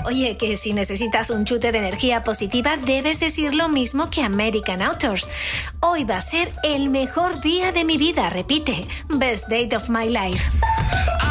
Oye, que si necesitas un chute de energía positiva, debes decir lo mismo que American Outdoors. Hoy va a ser el mejor día de mi vida, repite. Best date of my life.